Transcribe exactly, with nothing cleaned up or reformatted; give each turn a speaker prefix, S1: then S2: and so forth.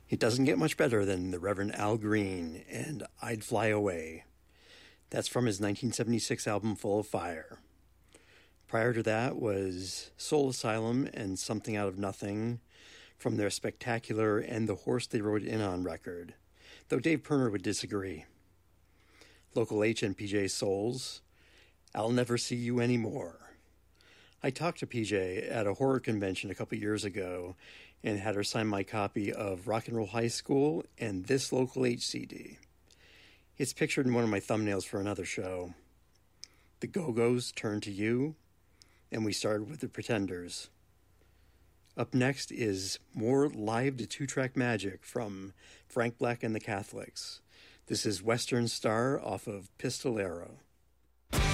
S1: It doesn't get much better than the Reverend Al Green and I'd Fly Away. That's from his nineteen seventy-six album Full of Fire. Prior to that was Soul Asylum and Something Out of Nothing from their spectacular And the Horse They Rode In On record, though Dave Pirner would disagree. Local H and P J Souls, I'll Never See You Anymore. I talked to P J at a horror convention a couple years ago and had her sign my copy of Rock and Roll High School and this Local H C D. It's pictured in one of my thumbnails for another show. The Go-Go's Turn to You, and we started with the Pretenders. Up next is more live to two-track magic from Frank Black and the Catholics. This is Western Star off of Pistolero.